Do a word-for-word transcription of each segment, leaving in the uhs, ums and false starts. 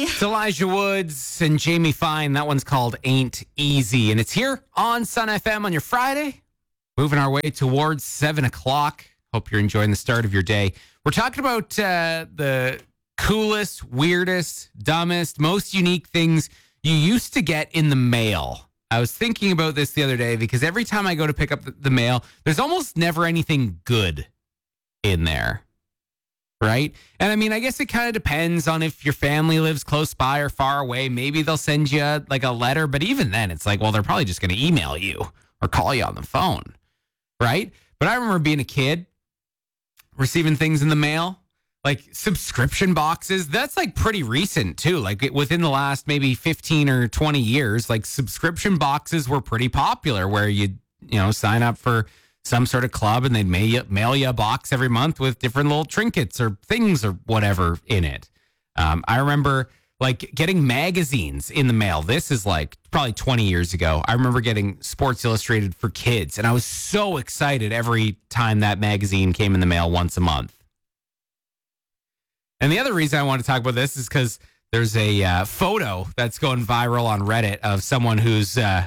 easy. It's Elijah Woods and Jamie Fine. That one's called Ain't Easy. And it's here on Sun F M on your Friday. Moving our way towards seven o'clock. Hope you're enjoying the start of your day. We're talking about uh, the coolest, weirdest, dumbest, most unique things you used to get in the mail. I was thinking about this the other day because every time I go to pick up the, the mail, there's almost never anything good in there. Right? And I mean, I guess it kind of depends on if your family lives close by or far away. Maybe they'll send you like a letter. But even then, it's like, well, they're probably just going to email you or call you on the phone. Right? But I remember being a kid, receiving things in the mail, like subscription boxes. That's like pretty recent too. Like it, within the last maybe fifteen or twenty years, like subscription boxes were pretty popular where you, you know, sign up for some sort of club and they'd mail you, mail you a box every month with different little trinkets or things or whatever in it. Um, I remember like getting magazines in the mail. This is like probably twenty years ago. I remember getting Sports Illustrated for kids, and I was so excited every time that magazine came in the mail once a month. And the other reason I want to talk about this is because there's a uh, photo that's going viral on Reddit of someone who's uh,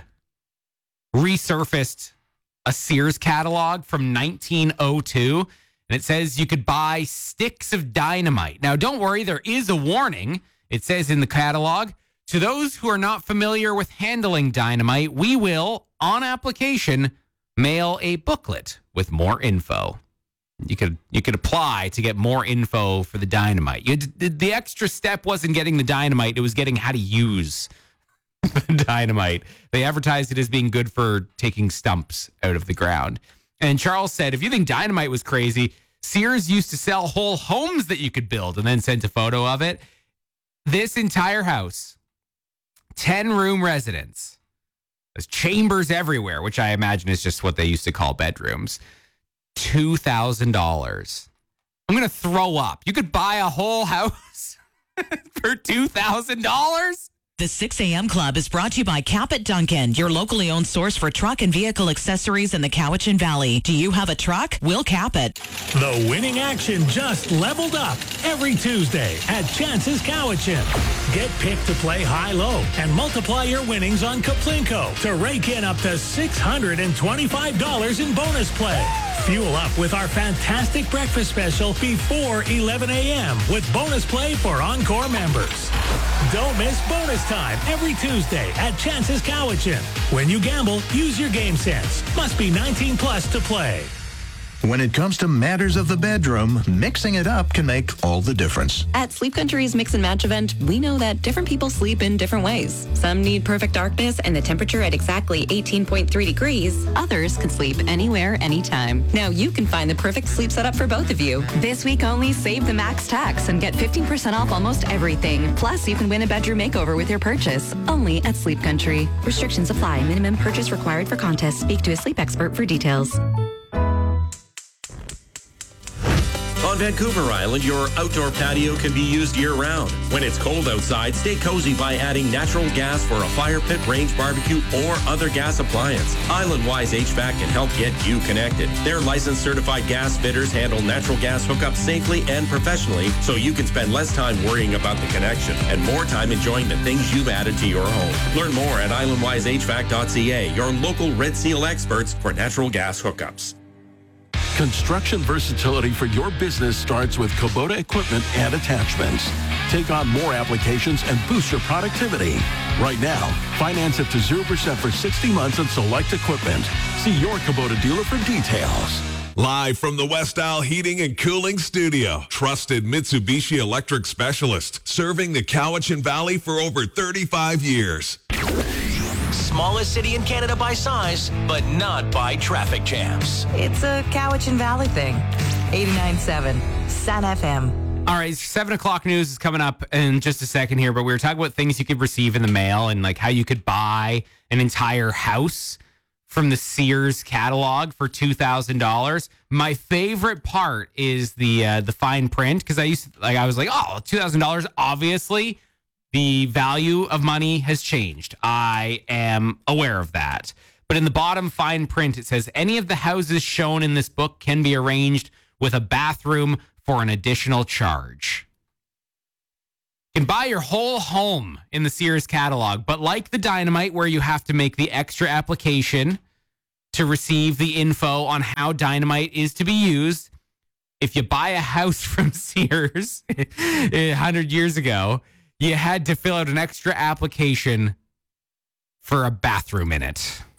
resurfaced a Sears catalog from nineteen oh two, and it says you could buy sticks of dynamite. Now, don't worry, there is a warning. It says in the catalog, to those who are not familiar with handling dynamite, we will, on application, mail a booklet with more info. You could you could apply to get more info for the dynamite. You, the, the extra step wasn't getting the dynamite, it was getting how to use the dynamite. They advertised it as being good for taking stumps out of the ground. And Charles said, if you think dynamite was crazy, Sears used to sell whole homes that you could build, and then sent a photo of it. This entire house, ten room residence, there's chambers everywhere, which I imagine is just what they used to call bedrooms. two thousand dollars. I'm going to throw up. You could buy a whole house for two thousand dollars? The six a.m. Club is brought to you by Cap at Duncan, your locally owned source for truck and vehicle accessories in the Cowichan Valley. Do you have a truck? We'll cap it. The winning action just leveled up every Tuesday at Chances Cowichan. Get picked to play high-low and multiply your winnings on Kaplinko to rake in up to six hundred twenty-five dollars in bonus play. Fuel up with our fantastic breakfast special before eleven a.m. with bonus play for Encore members. Don't miss bonus time every Tuesday at Chances Cowichan. When you gamble, use your game sense. Must be nineteen plus to play. When it comes to matters of the bedroom, mixing it up can make all the difference. At Sleep Country's Mix and Match event, we know that different people sleep in different ways. Some need perfect darkness and the temperature at exactly eighteen point three degrees. Others can sleep anywhere, anytime. Now you can find the perfect sleep setup for both of you. This week only, save the max tax and get fifteen percent off almost everything. Plus, you can win a bedroom makeover with your purchase. Only at Sleep Country. Restrictions apply. Minimum purchase required for contest. Speak to a sleep expert for details. On Vancouver Island, your outdoor patio can be used year-round. When it's cold outside, stay cozy by adding natural gas for a fire pit, range barbecue, or other gas appliance. Island-Wise H V A C can help get you connected. Their licensed certified gas fitters handle natural gas hookups safely and professionally, so you can spend less time worrying about the connection and more time enjoying the things you've added to your home. Learn more at island wise h v a c dot c a, your local Red Seal experts for natural gas hookups. Construction versatility for your business starts with Kubota equipment and attachments. Take on more applications and boost your productivity. Right now, finance up to zero percent for sixty months on select equipment. See your Kubota dealer for details. Live from the West Isle Heating and Cooling Studio, trusted Mitsubishi electric specialist, serving the Cowichan Valley for over thirty-five years. Smallest city in Canada by size, but not by traffic jams. It's a Cowichan Valley thing. eighty-nine point seven Sun F M. All right, seven o'clock news is coming up in just a second here, but we were talking about things you could receive in the mail and like how you could buy an entire house from the Sears catalog for two thousand dollars. My favorite part is the uh, the fine print, because I used to, like I was like, oh, two thousand dollars, obviously. The value of money has changed. I am aware of that. But in the bottom fine print, it says, any of the houses shown in this book can be arranged with a bathroom for an additional charge. can buy your whole home in the Sears catalog, but like the Dynamite, where you have to make the extra application to receive the info on how Dynamite is to be used, if you buy a house from Sears one hundred years ago, you had to fill out an extra application for a bathroom in it.